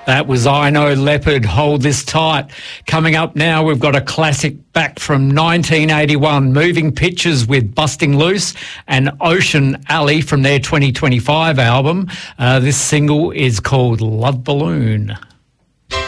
That was I Know Leopard, Hold This Tight. Coming up now, we've got a classic back from 1981, Moving Pictures with Busting Loose and Ocean Alley from their 2025 album. This single is called Love Balloon.